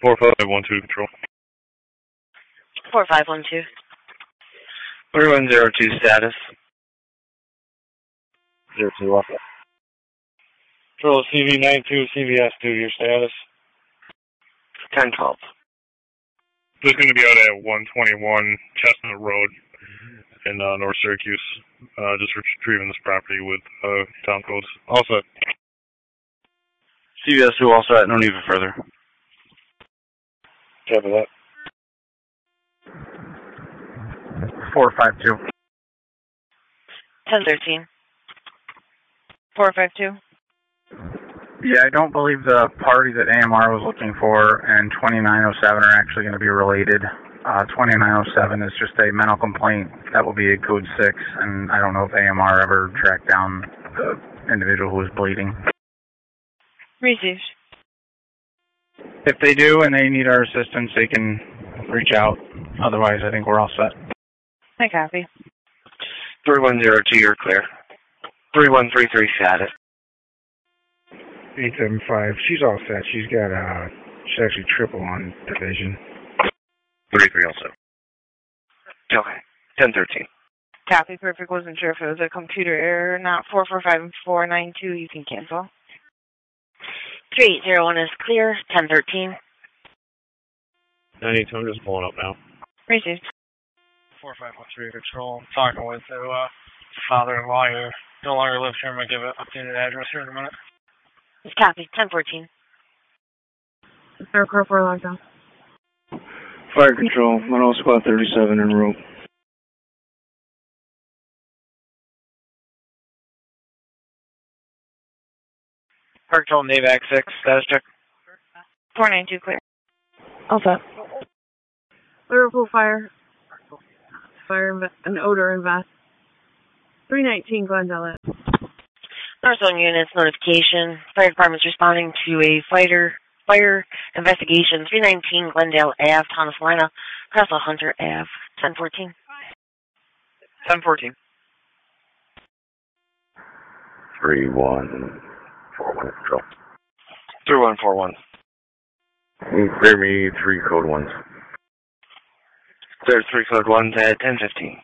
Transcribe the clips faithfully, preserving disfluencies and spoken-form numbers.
four five one two control. four five one two. three one zero two status. zero two Alpha. Control C V nine two C V S two, your status. ten twelve. This is going to be out at one twenty-one Chestnut Road in uh, North Syracuse. Uh, just retrieving this property with uh, town codes. All set. C V S two also at, no need for further. Copy that. four five two. ten thirteen. four five two. Yeah, I don't believe the party that A M R was looking for and twenty-nine oh seven are actually going to be related. Uh, twenty-nine oh seven is just a mental complaint. That will be a code six, and I don't know if A M R ever tracked down the individual who was bleeding. Received. If they do and they need our assistance, they can reach out. Otherwise, I think we're all set. I copy. three one zero two, you're clear. three one three three, status. eight seven five, she's all set. She's got, uh, she's actually triple on division. three three also. Okay. ten thirteen. Copy, perfect. Wasn't sure if it was a computer error or not. four four five four nine two, you can cancel. three eight zero one is clear. ten thirteen. nine eight two, I'm just pulling up now. Received. four five one three control. I'm talking with the uh, father-in-law who no longer lives here. I'm going to give an updated address here in a minute. Copy. ten fourteen. Air Corps four lockdown. Fire control, Monroe Squad thirty-seven en route. Fire control, NAVAC six, status check. four nine two clear. All set. Liverpool fire. Fire and odor invest. three nineteen Glendale. Northzone units notification. Fire department's responding to a fighter fire investigation. three nineteen Glendale Ave, Thomas Lina, across Hunter Ave. ten fourteen. ten fourteen. three one four one control. three one four one. Clear me three code ones. Clear three code ones at ten fifteen.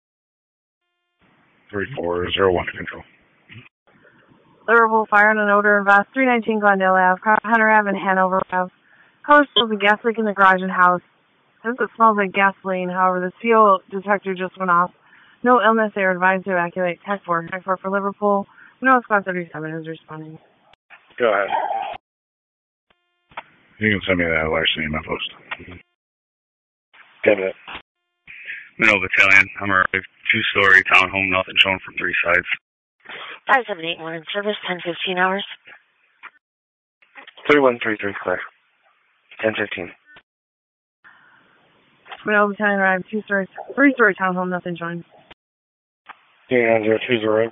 three four zero one control. Liverpool fire and an odor invest. three nineteen Glendale Ave, Hunter Ave, and Hanover Ave. Caller smells a gas leak in the garage and house. Says it smells like gasoline. However, the C O detector just went off. No illness. They are advised to evacuate. Tech four. Tech four for Liverpool. No, Squad thirty-seven is responding. Go ahead. You can send me that last name I post. Got it. Middle Battalion. I'm a two-story townhome, nothing shown from three sides. five seven eight one in service, ten fifteen hours. three one three three clear. ten fifteen. Middle Battalion arrived, two-story, three-story townhome, nothing showing. Yeah, zero two zero.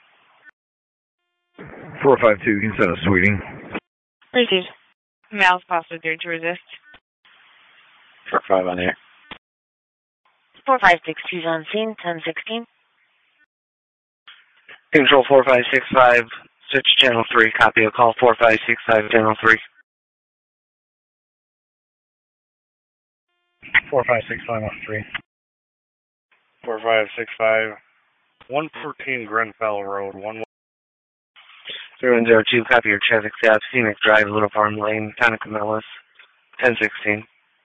four five two, you can send a sweeting. Received. Mal's posted there to resist. four five on air. four five six two's on scene, ten sixteen. Control four five six five, switch channel three, copy a call four five six five, channel three. four five six five one three. four five six five, one fourteen Grenfell Road, one. three one zero two, copy your traffic staff, Scenic Drive, Little Farm Lane, Town of Camillus, ten sixteen.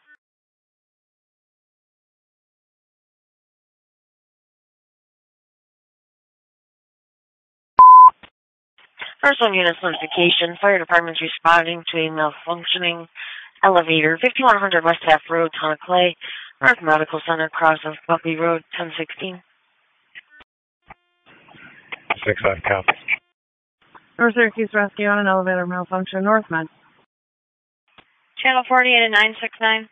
First one unit's notification. Fire department's responding to a malfunctioning elevator. fifty-one hundred West Half Road, Town of Clay, North Medical Center, cross of Buckley Road, ten sixteen. six five copy. North Syracuse rescue on an elevator malfunction, North Med. Channel forty-eight and nine six nine.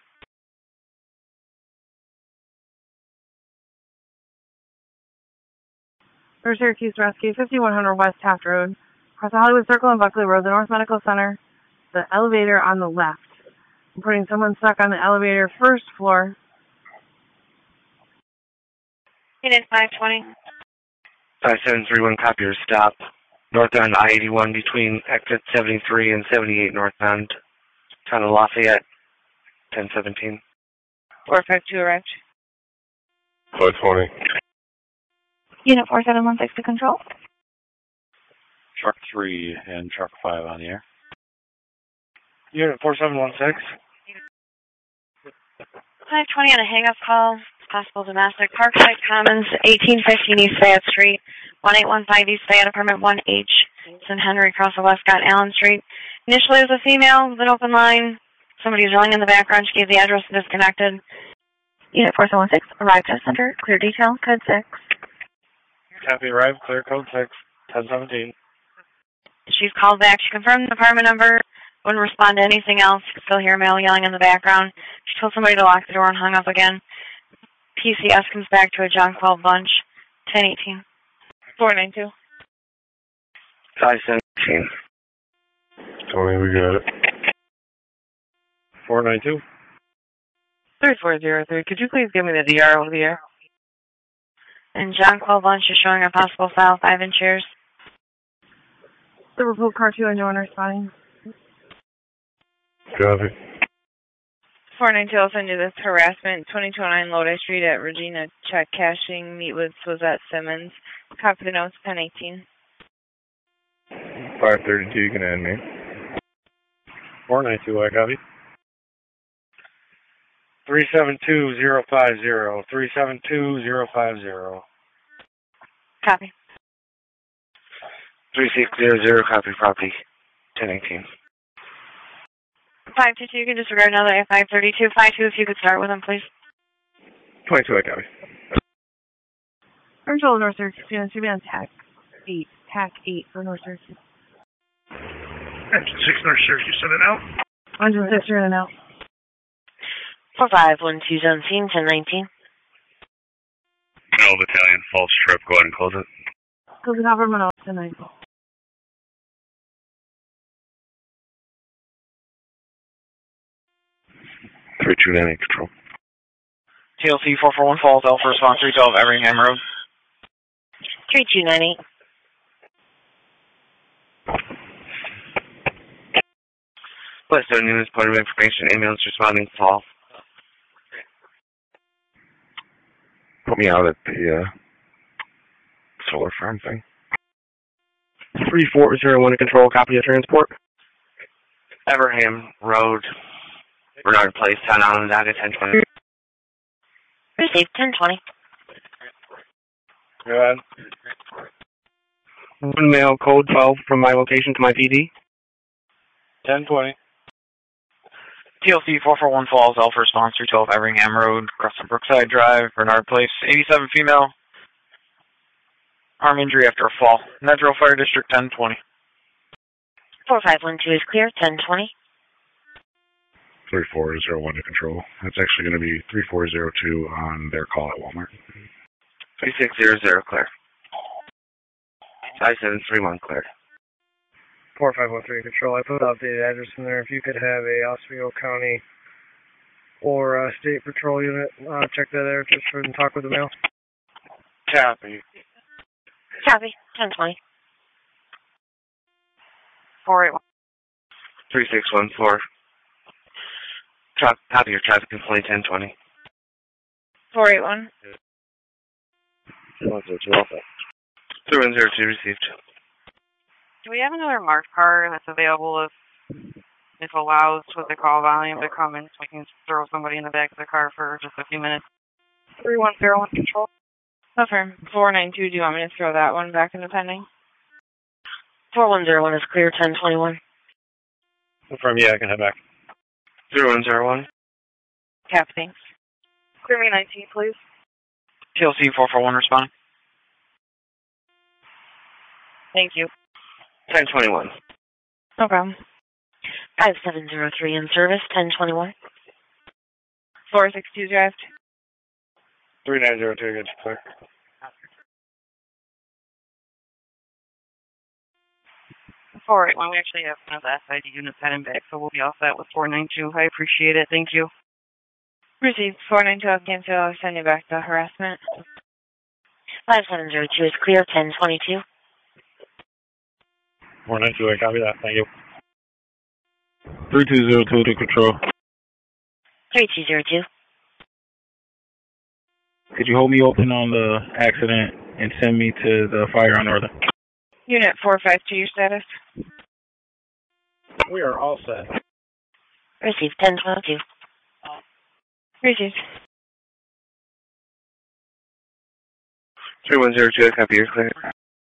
North Syracuse rescue, fifty-one hundred West Taft Road, across the Hollywood Circle and Buckley Road, the North Medical Center, the elevator on the left. I'm putting someone stuck on the elevator first floor. Unit five twenty. five seven three one, copy your stop. Northbound I eighty-one between exit seventy-three and seventy-eight northbound, Town of Lafayette, ten seventeen. four five two arrived. five twenty. Unit four seven one six to control. Truck three and truck five on the air. Unit four seven one six. five twenty on a hang-up call. Possible domestic. Parkside Commons, eighteen fifteen East Fayette Street, one eight one five East Fayette, apartment one H, Saint Henry, across the Westcott Allen Street. Initially it was a female with an open line. Somebody was yelling in the background. She gave the address and disconnected. Unit four seven one six, arrived at center. Clear detail, code six. Copy, arrived, clear, code six, ten seventeen. She's called back. She confirmed the apartment number. Wouldn't respond to anything else. You could still hear a male yelling in the background. She told somebody to lock the door and hung up again. P C S comes back to a John twelve bunch. ten eighteen. four nine two. five seventeen. Tony, we got it. four nine two. three four zero three. Could you please give me the D R over the air? And John twelve bunch is showing a possible foul five inch ears. The report car two and no one responding. Copy. four nine two, I'll send you this harassment. twenty-two oh nine Lodi Street at Regina. Check cashing. Meet with Swazette Simmons. Copy the notes, ten eighteen. five thirty-two, you can add me. four nine two, I copy. three seven two zero five zero. three seven two zero five zero. Copy. three six zero zero, copy property. ten eighteen. five two two, you can disregard another at five thirty-two. five two, if you could start with them, please. twenty-two, I copy. Virtual North Syracuse units should be on TAC eight. TAC eight for North Syracuse. Engine six North Syracuse, send it out. Engine six, you're in and out. four five one two zone scene, ten nineteen. No battalion, false trip. Go ahead and close it. Close the government off tonight. three two nine eight, control. T L C four four one Falls, Alpha response three twelve, Everingham Road. three two nine eight. Western units, point of information, ambulance responding to call. Put me out at the uh, solar farm thing. three four zero one to control, copy of transport. Everingham Road, Bernard Place, Town Island, Data ten twenty. Received, ten twenty. Go ahead. One mail code twelve from my location to my P D. ten twenty. T L C four four one Falls, Alpha response three twelve, Everingham Road, across from Brookside Drive, Bernard Place, eighty-seven female. Arm injury after a fall. Metro Fire District ten twenty. four five one two is clear, ten twenty. three four zero one to control. That's actually going to be three four zero two on their call at Walmart. three six zero zero, clear. five seven three one, clear. four five one three, control. I put the updated address in there. If you could have a Oswego County or a State Patrol unit, uh, check that there just for and talk with the mail. Copy. Copy, ten twenty. four eight one. three six one four. Tra- copy your traffic complaint, ten twenty. four eight one. three one zero two received. Do we have another marked car that's available if if allows with the call volume to come in so we can throw somebody in the back of the car for just a few minutes? three one zero one control. Okay. four nine two, do you want me to throw that one back in the pending? four one zero one is clear, ten twenty-one. Confirm, yeah, I can head back. zero one zero one. Cap, thanks. Clear me nineteen, please. T L C four four one responding. Thank you. ten twenty-one. No problem. five seven zero three in service, ten twenty-one. four six two draft. three nine zero two, good, clear. four eight one, we actually have one of the S I D units heading back, so we'll be all set with four nine two. I appreciate it. Thank you. Received. four nine two, I'll cancel. I'll send you back the harassment. five seven zero two is clear, ten twenty-two. four nine two, I copy that. Thank you. three two zero two to control. three two zero two. Could you hold me open on the accident and send me to the fire on Northern? Unit four five two, your status? We are all set. Received ten twenty-two. Received. three one zero two, copy, you're clear.